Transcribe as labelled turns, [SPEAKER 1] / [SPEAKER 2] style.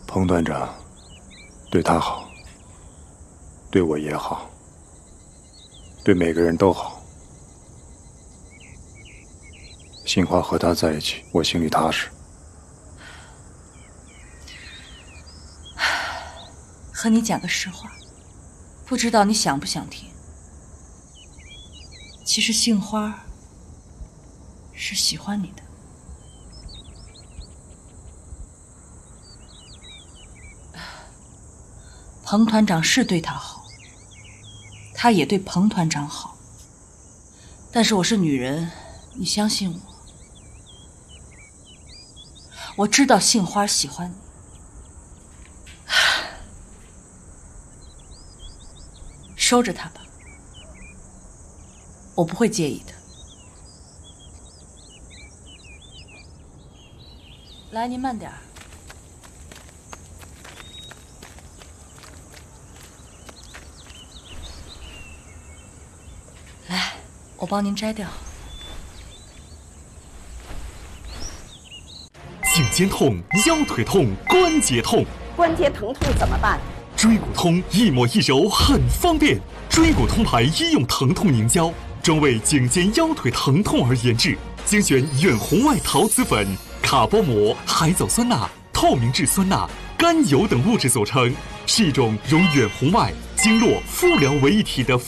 [SPEAKER 1] 彭团长对他好，对我也好，对每个人都好。杏花和他在一起，我心里踏实。
[SPEAKER 2] 和你讲个实话，不知道你想不想听。其实杏花是喜欢你的。彭团长是对他好，他也对彭团长好。但是我是女人，你相信我。我知道杏花喜欢你。收着它吧，我不会介意的。来，您慢点儿。来，我帮您摘掉。
[SPEAKER 3] 颈肩痛、腰腿痛、关节痛，
[SPEAKER 4] 关节疼痛怎么办？
[SPEAKER 3] 椎骨通一抹一揉很方便，椎骨通牌医用疼痛凝胶，专为颈肩腰腿疼痛而研制，精选远红外陶瓷粉、卡波膜、海藻酸钠、透明质酸钠、甘油等物质组成，是一种融远红外、经络、敷疗为一体的